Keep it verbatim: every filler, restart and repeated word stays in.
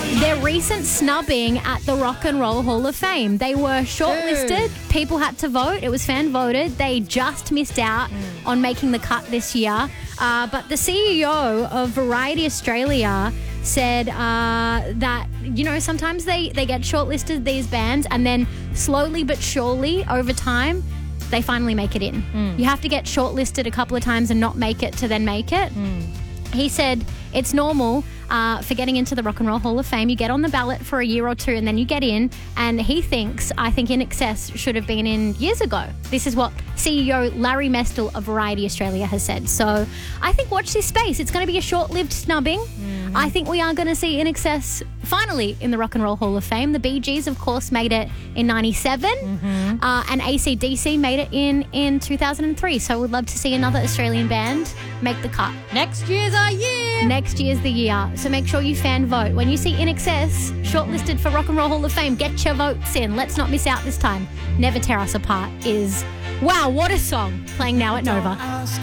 Their recent snubbing at the Rock and Roll Hall of Fame. They were shortlisted. People had to vote. It was fan voted. They just missed out mm. on making the cut this year. Uh, but the C E O of Variety Australia said uh, that, you know, sometimes they, they get shortlisted, these bands, and then slowly but surely over time, they finally make it in. Mm. You have to get shortlisted a couple of times and not make it to then make it. Mm. He said it's normal uh, for getting into the Rock and Roll Hall of Fame. You get on the ballot for a year or two and then you get in. And he thinks, I think In Excess should have been in years ago. This is what C E O Larry Mestel of Variety Australia has said. So I think watch this space. It's going to be a short-lived snubbing. Mm-hmm. I think we are going to see In Excess finally in the Rock and Roll Hall of Fame. The Bee Gees, of course, made it in ninety-seven. Mm-hmm. Uh, and A C D C made it in, in two thousand three. So we'd love to see another Australian band make the cut. Next year's our year. Next year's the year. So make sure you fan vote. When you see In Excess shortlisted for Rock and Roll Hall of Fame, get your votes in. Let's not miss out this time. Never Tear Us Apart is, wow, what a song, playing now at Nova.